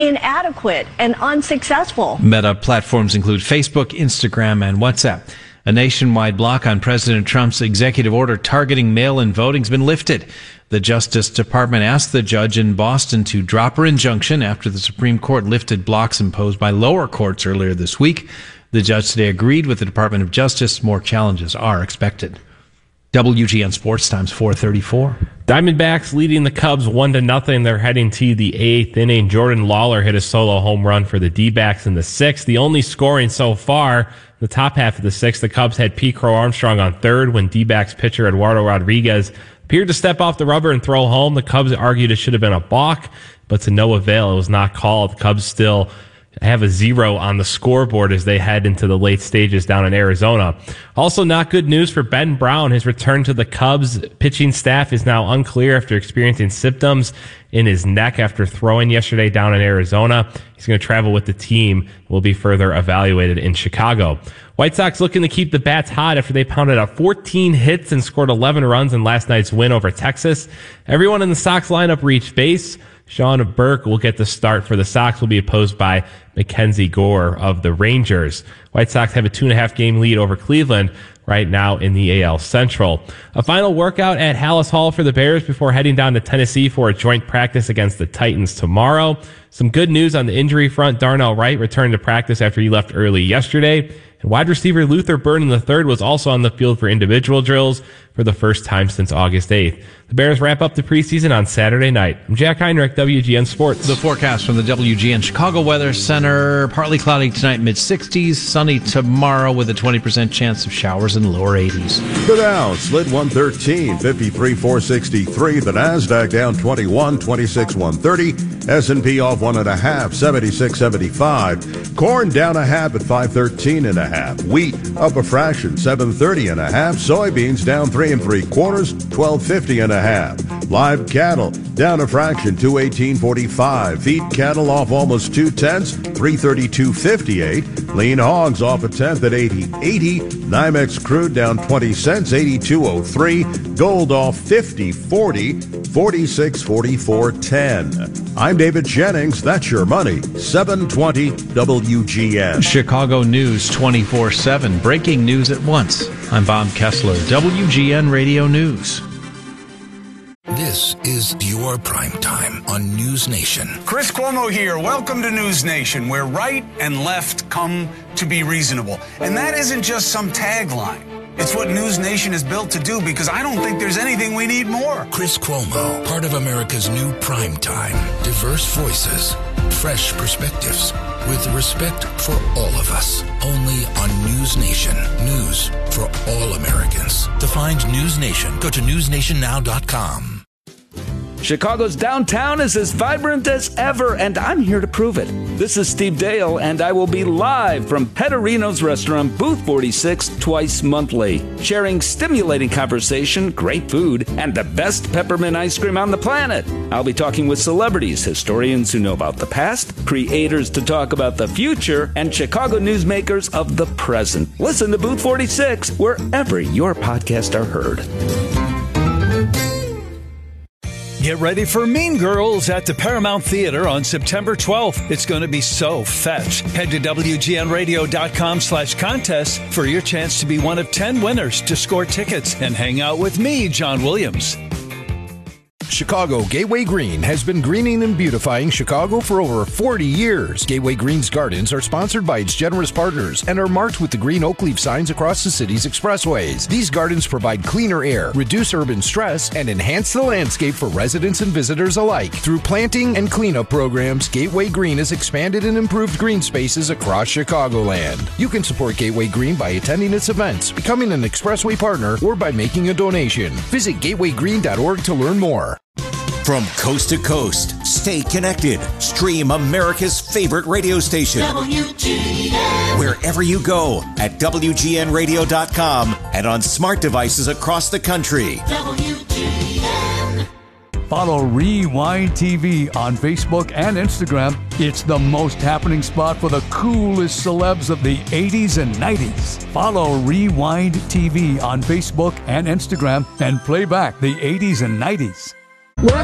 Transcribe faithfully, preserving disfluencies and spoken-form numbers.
inadequate and unsuccessful. Meta platforms include Facebook, Instagram, and WhatsApp. A nationwide block on President Trump's executive order targeting mail-in voting has been lifted. The Justice Department asked the judge in Boston to drop her injunction after the Supreme Court lifted blocks imposed by lower courts earlier this week. The judge today agreed with the Department of Justice. More challenges are expected. W G N Sports Times four thirty-four. Diamondbacks leading the Cubs one to nothing. They're heading to the eighth inning. Jordan Lawler hit a solo home run for the D-backs in the sixth. The only scoring so far, the top half of the sixth, the Cubs had P. Crow Armstrong on third when D-backs pitcher Eduardo Rodriguez appeared to step off the rubber and throw home. The Cubs argued it should have been a balk, but to no avail. It was not called. The Cubs still have a zero on the scoreboard as they head into the late stages down in Arizona. Also, not good news for Ben Brown. His return to the Cubs pitching staff is now unclear after experiencing symptoms in his neck after throwing yesterday down in Arizona. He's going to travel with the team, will be further evaluated in Chicago. White Sox looking to keep the bats hot after they pounded out fourteen hits and scored eleven runs in last night's win over Texas. Everyone in the Sox lineup reached base. Sean Burke will get the start for the Sox, will be opposed by Mackenzie Gore of the Rangers. White Sox have a two and a half game lead over Cleveland right now in the A L Central. A final workout at Hallis Hall for the Bears before heading down to Tennessee for a joint practice against the Titans tomorrow. Some good news on the injury front. Darnell Wright returned to practice after he left early yesterday. And wide receiver Luther Burden the third was also on the field for individual drills for the first time since August eighth. The Bears wrap up the preseason on Saturday night. I'm Jack Heinrich, W G N Sports. The forecast from the W G N Chicago Weather Center. Partly cloudy tonight, mid sixties. Sunny tomorrow with a twenty percent chance of showers in the lower eighties. The Dow slid one thirteen, fifty-three four sixty-three. The Nasdaq down twenty-one, twenty-six one thirty. S and P off one and a half, seventy-six seventy-five. Corn down a half at five thirteen and a half. Wheat up a fraction, seven thirty and a half. Soybeans down three and three quarters, twelve fifty and a half. Live cattle down a fraction, two eighteen forty-five. Feed cattle off almost two tenths, three thirty-two fifty-eight. Lean hogs off a tenth at eighty eighty. NYMEX crude down twenty cents, eighty-two oh three. Gold off fifty forty, forty-six forty-four ten. I'm David Jennings. That's your money. seven twenty W G N. Chicago News twenty-four seven. Breaking news at once. I'm Bob Kessler, W G N Radio News. This is your prime time on News Nation. Chris Cuomo here. Welcome to News Nation, where right and left come to be reasonable. And that isn't just some tagline. It's what News Nation is built to do, because I don't think there's anything we need more. Chris Cuomo, part of America's new prime time. Diverse voices, fresh perspectives, with respect for all of us. Only on News Nation. News for all Americans. To find News Nation, go to news nation now dot com. Chicago's downtown is as vibrant as ever, and I'm here to prove it. This is Steve Dale, and I will be live from Petterino's Restaurant, Booth forty-six, twice monthly, sharing stimulating conversation, great food, and the best peppermint ice cream on the planet. I'll be talking with celebrities, historians who know about the past, creators to talk about the future, and Chicago newsmakers of the present. Listen to Booth forty-six wherever your podcasts are heard. Get ready for Mean Girls at the Paramount Theater on September twelfth. It's going to be so fetch. Head to W G N radio dot com slash contest for your chance to be one of ten winners to score tickets and hang out with me, John Williams. Chicago Gateway Green has been greening and beautifying Chicago for over forty years. Gateway Green's gardens are sponsored by its generous partners and are marked with the green oak leaf signs across the city's expressways. These gardens provide cleaner air, reduce urban stress, and enhance the landscape for residents and visitors alike. Through planting and cleanup programs, Gateway Green has expanded and improved green spaces across Chicagoland. You can support Gateway Green by attending its events, becoming an expressway partner, or by making a donation. Visit gateway green dot org to learn more. From coast to coast, stay connected. Stream America's favorite radio station. W G N. Wherever you go at W G N radio dot com and on smart devices across the country. W G N. Follow Rewind T V on Facebook and Instagram. It's the most happening spot for the coolest celebs of the eighties and nineties. Follow Rewind T V on Facebook and Instagram and play back the eighties and nineties.